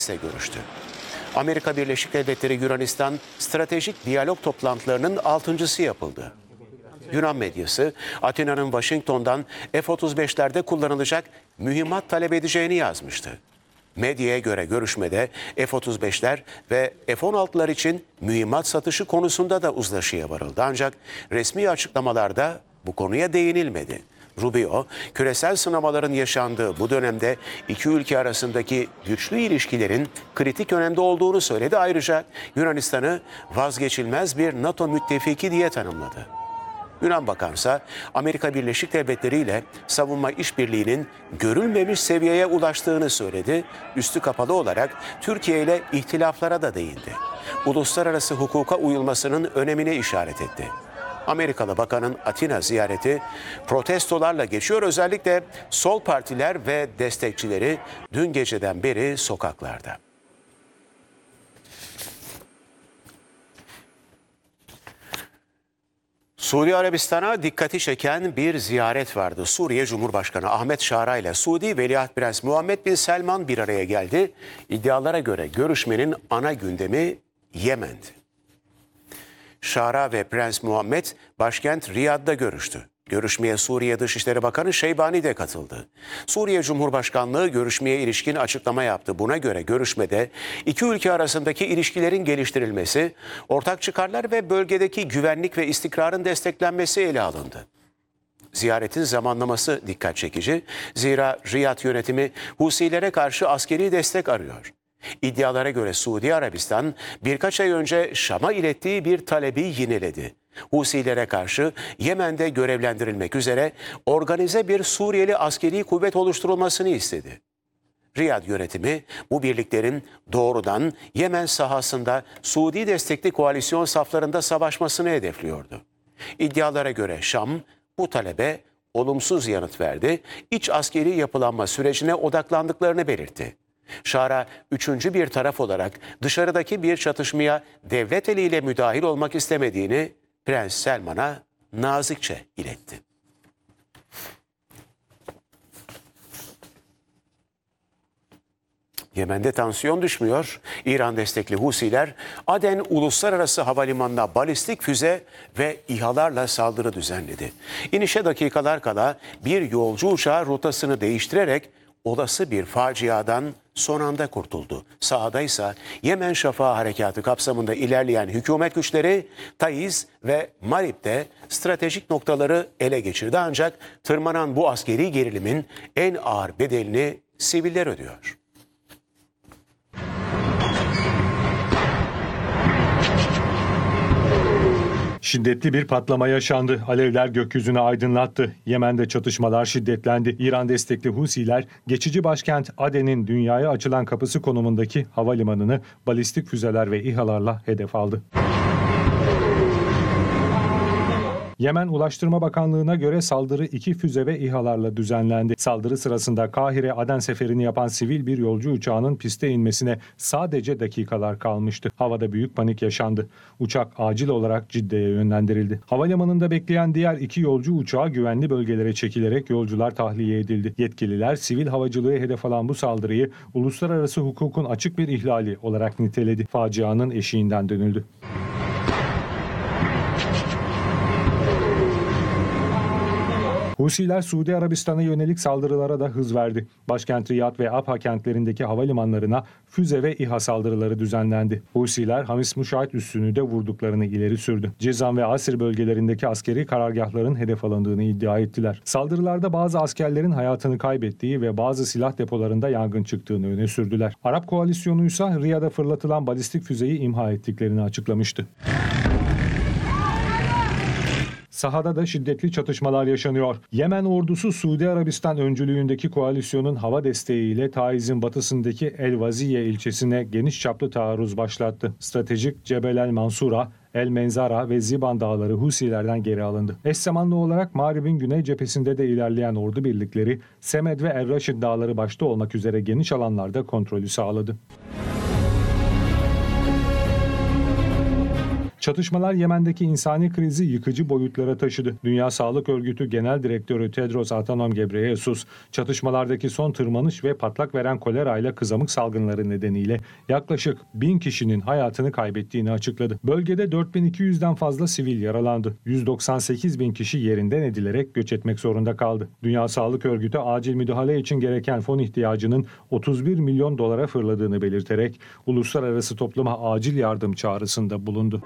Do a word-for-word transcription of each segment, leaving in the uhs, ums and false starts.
ise görüştü. Amerika Birleşik Devletleri Yunanistan stratejik diyalog toplantılarının altıncısı yapıldı. Yunan medyası Atina'nın Washington'dan F otuz beşlerde kullanılacak mühimmat talep edeceğini yazmıştı. Medyaya göre görüşmede F otuz beşler ve F on altılar için mühimmat satışı konusunda da uzlaşıya varıldı. Ancak resmi açıklamalarda bu konuya değinilmedi. Rubio, küresel sınamaların yaşandığı bu dönemde iki ülke arasındaki güçlü ilişkilerin kritik önemde olduğunu söyledi. Ayrıca Yunanistan'ı vazgeçilmez bir NATO müttefiki diye tanımladı. Yunan Bakansa Amerika Birleşik Devletleri ile savunma işbirliğinin görülmemiş seviyeye ulaştığını söyledi. Üstü kapalı olarak Türkiye ile ihtilaflara da değindi. Uluslararası hukuka uyulmasının önemine işaret etti. Amerikalı bakanın Atina ziyareti protestolarla geçiyor. Özellikle sol partiler ve destekçileri dün geceden beri sokaklarda. Suudi Arabistan'a dikkati çeken bir ziyaret vardı. Suriye Cumhurbaşkanı Ahmet Şara ile Suudi Veliaht Prens Muhammed Bin Selman bir araya geldi. İddialara göre görüşmenin ana gündemi Yemen'di. Şara ve Prens Muhammed başkent Riyad'da görüştü. Görüşmeye Suriye Dışişleri Bakanı Şeybani de katıldı. Suriye Cumhurbaşkanlığı görüşmeye ilişkin açıklama yaptı. Buna göre görüşmede iki ülke arasındaki ilişkilerin geliştirilmesi, ortak çıkarlar ve bölgedeki güvenlik ve istikrarın desteklenmesi ele alındı. Ziyaretin zamanlaması dikkat çekici. Zira Riyad yönetimi Husilere karşı askeri destek arıyor. İddialara göre Suudi Arabistan birkaç ay önce Şam'a ilettiği bir talebi yineledi. Husilere karşı Yemen'de görevlendirilmek üzere organize bir Suriyeli askeri kuvvet oluşturulmasını istedi. Riyad yönetimi bu birliklerin doğrudan Yemen sahasında Suudi destekli koalisyon saflarında savaşmasını hedefliyordu. İddialara göre Şam bu talebe olumsuz yanıt verdi, iç askeri yapılanma sürecine odaklandıklarını belirtti. Şara, üçüncü bir taraf olarak dışarıdaki bir çatışmaya devlet eliyle müdahil olmak istemediğini Prens Selman'a nazikçe iletti. Yemen'de tansiyon düşmüyor. İran destekli Husiler Aden Uluslararası Havalimanı'na balistik füze ve İHA'larla saldırı düzenledi. İnişe dakikalar kala bir yolcu uçağı rotasını değiştirerek olası bir faciadan son anda kurtuldu. Sahada ise Yemen Şafağı Harekatı kapsamında ilerleyen hükümet güçleri Taiz ve Marib'de stratejik noktaları ele geçirdi. Ancak tırmanan bu askeri gerilimin en ağır bedelini siviller ödüyor. Şiddetli bir patlama yaşandı. Alevler gökyüzünü aydınlattı. Yemen'de çatışmalar şiddetlendi. İran destekli Husiler geçici başkent Aden'in dünyaya açılan kapısı konumundaki havalimanını balistik füzeler ve İHA'larla hedef aldı. Yemen Ulaştırma Bakanlığı'na göre saldırı iki füze ve İHA'larla düzenlendi. Saldırı sırasında Kahire-Aden seferini yapan sivil bir yolcu uçağının piste inmesine sadece dakikalar kalmıştı. Havada büyük panik yaşandı. Uçak acil olarak Cidde'ye yönlendirildi. Havalimanında bekleyen diğer iki yolcu uçağı güvenli bölgelere çekilerek yolcular tahliye edildi. Yetkililer sivil havacılığı hedef alan bu saldırıyı uluslararası hukukun açık bir ihlali olarak niteledi. Facianın eşiğinden dönüldü. Husiler Suudi Arabistan'a yönelik saldırılara da hız verdi. Başkent Riyad ve Abha kentlerindeki havalimanlarına füze ve İHA saldırıları düzenlendi. Husiler Hamis Muşahit üssünü de vurduklarını ileri sürdü. Cizan ve Asir bölgelerindeki askeri karargahların hedef alındığını iddia ettiler. Saldırılarda bazı askerlerin hayatını kaybettiği ve bazı silah depolarında yangın çıktığını öne sürdüler. Arap koalisyonu ise Riyad'a fırlatılan balistik füzeyi imha ettiklerini açıklamıştı. Sahada da şiddetli çatışmalar yaşanıyor. Yemen ordusu Suudi Arabistan öncülüğündeki koalisyonun hava desteğiyle Taiz'in batısındaki El Vaziye ilçesine geniş çaplı taarruz başlattı. Stratejik Cebel el Mansura, El Menzara ve Ziban dağları Husilerden geri alındı. Eş zamanlı olarak Mağrib'in güney cephesinde de ilerleyen ordu birlikleri Semed ve Er-Raşid dağları başta olmak üzere geniş alanlarda kontrolü sağladı. Çatışmalar Yemen'deki insani krizi yıkıcı boyutlara taşıdı. Dünya Sağlık Örgütü Genel Direktörü Tedros Adhanom Ghebreyesus, çatışmalardaki son tırmanış ve patlak veren kolera ile kızamık salgınları nedeniyle yaklaşık bin kişinin hayatını kaybettiğini açıkladı. Bölgede dört bin iki yüzden fazla sivil yaralandı. yüz doksan sekiz bin kişi yerinden edilerek göç etmek zorunda kaldı. Dünya Sağlık Örgütü acil müdahale için gereken fon ihtiyacının otuz bir milyon dolara fırladığını belirterek uluslararası topluma acil yardım çağrısında bulundu.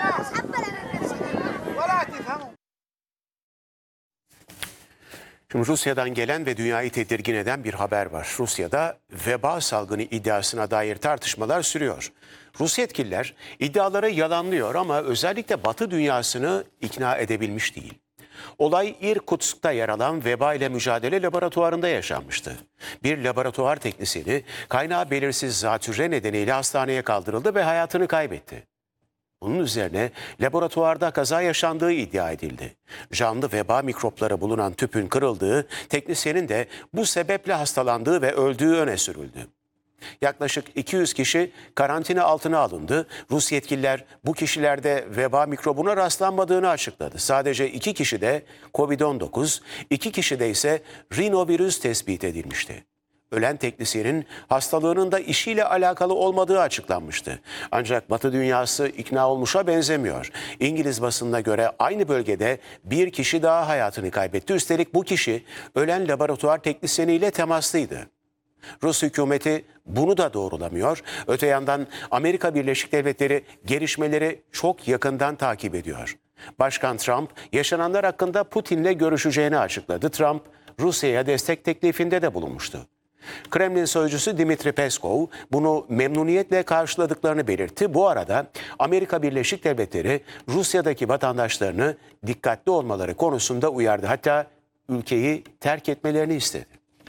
Şimdi Rusya'dan gelen ve dünyayı tedirgin eden bir haber var. Rusya'da veba salgını iddiasına dair tartışmalar sürüyor. Rus yetkililer iddiaları yalanlıyor ama özellikle Batı dünyasını ikna edebilmiş değil. Olay Irkutsk'ta yer alan veba ile mücadele laboratuvarında yaşanmıştı. Bir laboratuvar teknisyeni kaynağı belirsiz zatürre nedeniyle hastaneye kaldırıldı ve hayatını kaybetti. Bunun üzerine laboratuvarda kaza yaşandığı iddia edildi. Canlı veba mikropları bulunan tüpün kırıldığı, teknisyenin de bu sebeple hastalandığı ve öldüğü öne sürüldü. Yaklaşık iki yüz kişi karantina altına alındı. Rus yetkililer bu kişilerde veba mikrobuna rastlanmadığını açıkladı. Sadece iki kişide kovid on dokuz, iki kişide ise rinovirüs tespit edilmişti. Ölen teknisyenin hastalığının da işiyle alakalı olmadığı açıklanmıştı. Ancak Batı dünyası ikna olmuşa benzemiyor. İngiliz basınına göre aynı bölgede bir kişi daha hayatını kaybetti. Üstelik bu kişi ölen laboratuvar teknisyeniyle temaslıydı. Rus hükümeti bunu da doğrulamıyor. Öte yandan Amerika Birleşik Devletleri gelişmeleri çok yakından takip ediyor. Başkan Trump yaşananlar hakkında Putin'le görüşeceğini açıkladı. Trump Rusya'ya destek teklifinde de bulunmuştu. Kremlin sözcüsü Dmitri Peskov bunu memnuniyetle karşıladıklarını belirtti. Bu arada Amerika Birleşik Devletleri Rusya'daki vatandaşlarını dikkatli olmaları konusunda uyardı. Hatta ülkeyi terk etmelerini istedi.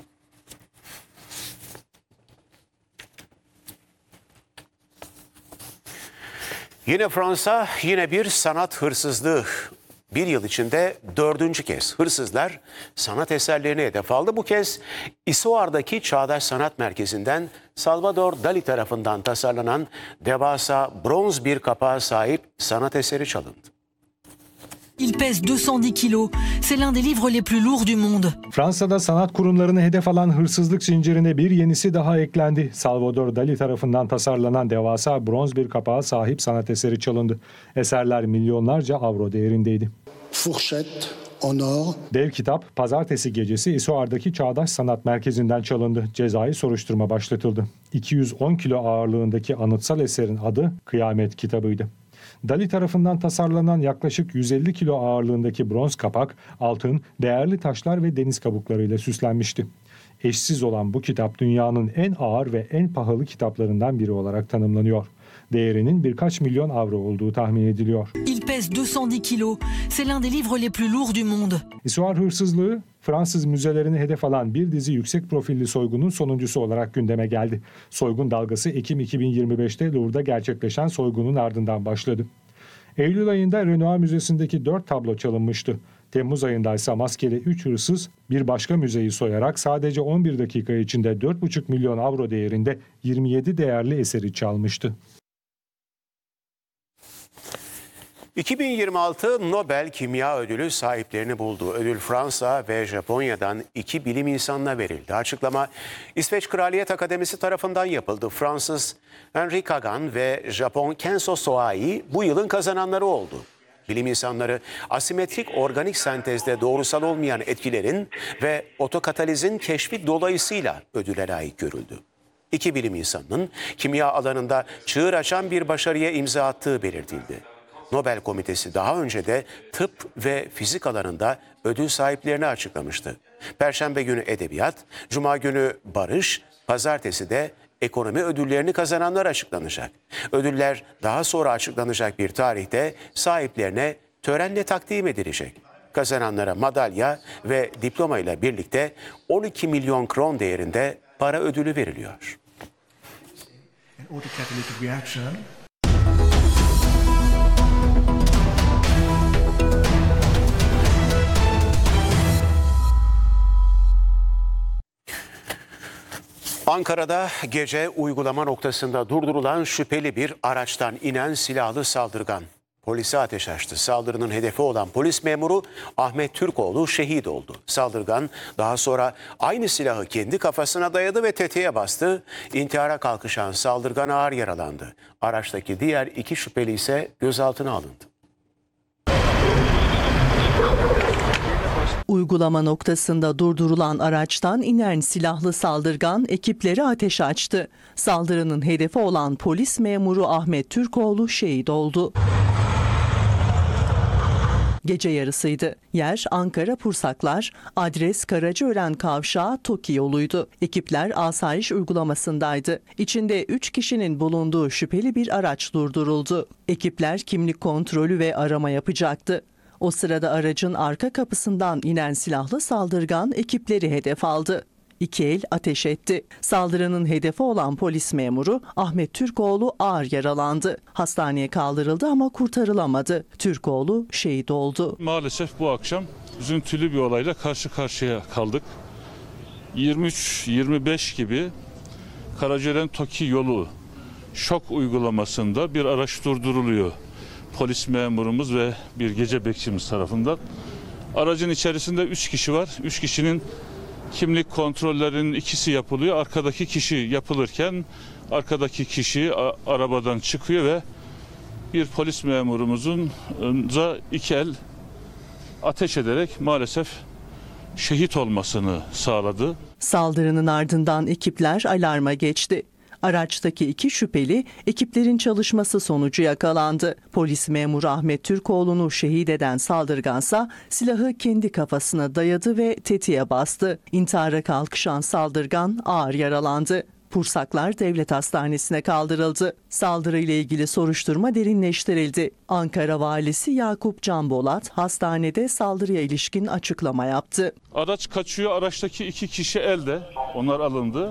Yine Fransa, yine bir sanat hırsızlığı. Bir yıl içinde dördüncü kez hırsızlar sanat eserlerini hedef aldı. Bu kez Issoire'daki Çağdaş Sanat Merkezi'nden Salvador Dali tarafından tasarlanan devasa bronz bir kapağa sahip sanat eseri çalındı. Il pèse deux cent dix kilos. C'est l'un des livres les plus lourds du monde. Fransa'da sanat kurumlarını hedef alan hırsızlık zincirine bir yenisi daha eklendi. Salvador Dali tarafından tasarlanan devasa bronz bir kapağa sahip sanat eseri çalındı. Eserler milyonlarca avro değerindeydi. Fourchette en or. Dev kitap pazartesi gecesi Issoire'daki Çağdaş Sanat Merkezi'nden çalındı. Cezai soruşturma başlatıldı. iki yüz on kilo ağırlığındaki anıtsal eserin adı Kıyamet kitabıydı. Dali tarafından tasarlanan yaklaşık yüz elli kilo ağırlığındaki bronz kapak, altın, değerli taşlar ve deniz kabuklarıyla süslenmişti. Eşsiz olan bu kitap dünyanın en ağır ve en pahalı kitaplarından biri olarak tanımlanıyor. Değerinin birkaç milyon avro olduğu tahmin ediliyor. Il pèse deux cent dix kilos. C'est l'un des livres les plus lourds du monde. Issoire hırsızlığı, Fransız müzelerini hedef alan bir dizi yüksek profilli soygunun sonuncusu olarak gündeme geldi. Soygun dalgası Ekim iki bin yirmi beşte Louvre'da gerçekleşen soygunun ardından başladı. Eylül ayında Renoir Müzesi'ndeki dört tablo çalınmıştı. Temmuz ayında ise maskeli üç hırsız bir başka müzeyi soyarak sadece on bir dakika içinde dört buçuk milyon avro değerinde yirmi yedi değerli eseri çalmıştı. iki bin yirmi altı Nobel Kimya Ödülü sahiplerini buldu. Ödül Fransa ve Japonya'dan iki bilim insanına verildi. Açıklama İsveç Kraliyet Akademisi tarafından yapıldı. Fransız Henri Kagan ve Japon Kenzo Soai bu yılın kazananları oldu. Bilim insanları asimetrik organik sentezde doğrusal olmayan etkilerin ve otokatalizin keşfi dolayısıyla ödüle layık görüldü. İki bilim insanının kimya alanında çığır açan bir başarıya imza attığı belirtildi. Nobel Komitesi daha önce de tıp ve fizik alanında ödül sahiplerini açıklamıştı. Perşembe günü edebiyat, cuma günü barış, pazartesi de ekonomi ödüllerini kazananlar açıklanacak. Ödüller daha sonra açıklanacak bir tarihte sahiplerine törenle takdim edilecek. Kazananlara madalya ve diploma ile birlikte on iki milyon kron değerinde para ödülü veriliyor. Ankara'da gece uygulama noktasında durdurulan şüpheli bir araçtan inen silahlı saldırgan. polise ateş açtı. Saldırının hedefi olan polis memuru Ahmet Türkoğlu şehit oldu. Saldırgan daha sonra aynı silahı kendi kafasına dayadı ve tetiğe bastı. İntihara kalkışan saldırgan ağır yaralandı. Araçtaki diğer iki şüpheli ise gözaltına alındı. Uygulama noktasında durdurulan araçtan inen silahlı saldırgan ekipleri ateş açtı. Saldırının hedefi olan polis memuru Ahmet Türkoğlu şehit oldu. Gece yarısıydı. Yer Ankara Pursaklar, adres Karacaören Kavşağı Toki yoluydu. Ekipler asayiş uygulamasındaydı. İçinde üç kişinin bulunduğu şüpheli bir araç durduruldu. Ekipler kimlik kontrolü ve arama yapacaktı. O sırada aracın arka kapısından inen silahlı saldırgan ekipleri hedef aldı. İki el ateş etti. Saldırının hedefi olan polis memuru Ahmet Türkoğlu ağır yaralandı. Hastaneye kaldırıldı ama kurtarılamadı. Türkoğlu şehit oldu. Maalesef bu akşam üzüntülü bir olayla karşı karşıya kaldık. yirmi üç yirmi beş gibi Karacaören Toki yolu şok uygulamasında bir araç durduruluyor. Polis memurumuz ve bir gece bekçimiz tarafından. Aracın içerisinde üç kişi var. üç kişinin kimlik kontrollerinin ikisi yapılıyor. Arkadaki kişi yapılırken arkadaki kişi arabadan çıkıyor ve bir polis memurumuzun da iki el ateş ederek maalesef şehit olmasını sağladı. Saldırının ardından ekipler alarma geçti. Araçtaki iki şüpheli ekiplerin çalışması sonucu yakalandı. Polis memuru Ahmet Türkoğlu'nu şehit eden saldırgansa silahı kendi kafasına dayadı ve tetiğe bastı. İntihara kalkışan saldırgan ağır yaralandı. Pursaklar Devlet Hastanesi'ne kaldırıldı. Saldırıyla ilgili soruşturma derinleştirildi. Ankara Valisi Yakup Can Bolat hastanede saldırıya ilişkin açıklama yaptı. Araç kaçıyor. Araçtaki iki kişi elde. Onlar alındı.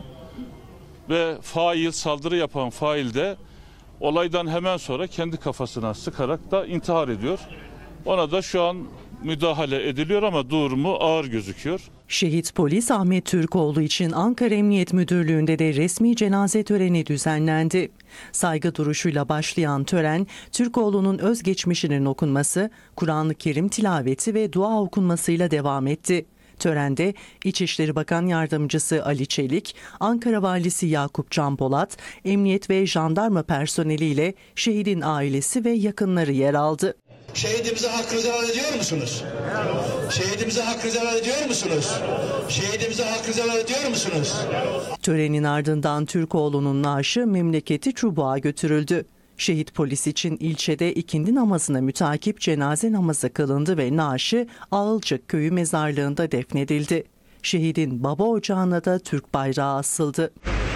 Ve fail, saldırı yapan fail de olaydan hemen sonra kendi kafasına sıkarak da intihar ediyor. Ona da şu an müdahale ediliyor ama durumu ağır gözüküyor. Şehit polis Ahmet Türkoğlu için Ankara Emniyet Müdürlüğü'nde de resmi cenaze töreni düzenlendi. Saygı duruşuyla başlayan tören, Türkoğlu'nun özgeçmişinin okunması, Kur'an-ı Kerim tilaveti ve dua okunmasıyla devam etti. Törende İçişleri Bakan Yardımcısı Ali Çelik, Ankara Valisi Yakup Can Bolat, emniyet ve jandarma personeliyle şehidin ailesi ve yakınları yer aldı. Şehidimize hakkınızı helal ediyor musunuz? Şehidimize hakkınızı helal ediyor musunuz? Şehidimize hakkınızı helal ediyor musunuz? Törenin ardından Türkoğlu'nun naaşı memleketi Çubuğ'a götürüldü. Şehit polis için ilçede ikindi namazına mütakip cenaze namazı kılındı ve naaşı Ağılcık Köyü mezarlığında defnedildi. Şehidin baba ocağına da Türk bayrağı asıldı.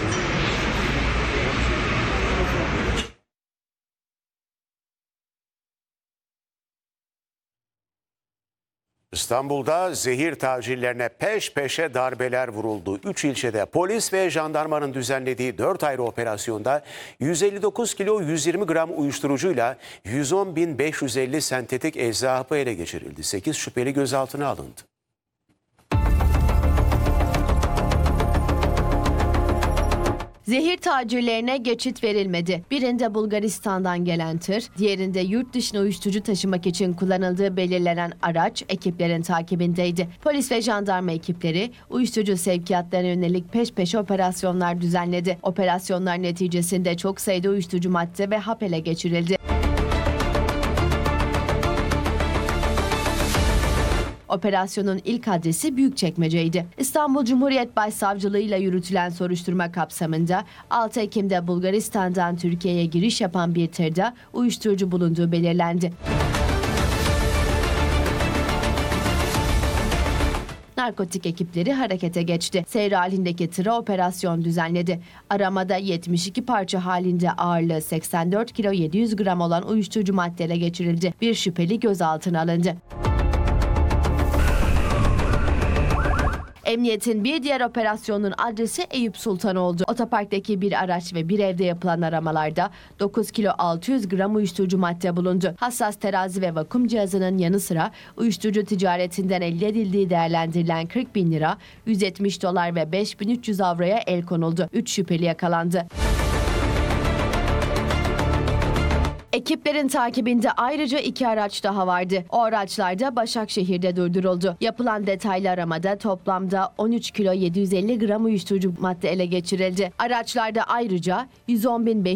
İstanbul'da zehir tacirlerine peş peşe darbeler vuruldu. Üç ilçede polis ve jandarmanın düzenlediği dört ayrı operasyonda yüz elli dokuz kilo yüz yirmi gram uyuşturucuyla yüz on bin beş yüz elli sentetik ecza hapı ele geçirildi. sekiz şüpheli gözaltına alındı. Zehir tacirlerine geçit verilmedi. Birinde Bulgaristan'dan gelen tır, diğerinde yurt dışına uyuşturucu taşımak için kullanıldığı belirlenen araç ekiplerin takibindeydi. Polis ve jandarma ekipleri uyuşturucu sevkiyatlarına yönelik peş peşe operasyonlar düzenledi. Operasyonlar neticesinde çok sayıda uyuşturucu madde ve hap ele geçirildi. Operasyonun ilk adresi Büyükçekmece'ydi. İstanbul Cumhuriyet Başsavcılığı ile yürütülen soruşturma kapsamında altı Ekim'de Bulgaristan'dan Türkiye'ye giriş yapan bir tırda uyuşturucu bulunduğu belirlendi. Narkotik ekipleri harekete geçti. Seyir halindeki tıra operasyon düzenledi. Aramada yetmiş iki parça halinde ağırlığı seksen dört kilo yedi yüz gram olan uyuşturucu madde ele geçirildi. Bir şüpheli gözaltına alındı. Emniyetin bir diğer operasyonun adresi Eyüp Sultan oldu. Otoparktaki bir araç ve bir evde yapılan aramalarda dokuz kilo altı yüz gram uyuşturucu madde bulundu. Hassas terazi ve vakum cihazının yanı sıra uyuşturucu ticaretinden elde edildiği değerlendirilen kırk bin lira, yüz yetmiş dolar ve beş bin üç yüz avroya el konuldu. üç şüpheli yakalandı. Ekiplerin takibinde ayrıca iki araç daha vardı. O araçlar da Başakşehir'de durduruldu. Yapılan detaylı aramada toplamda on üç kilo yedi yüz elli gram uyuşturucu madde ele geçirildi. Araçlarda ayrıca yüz on bin beş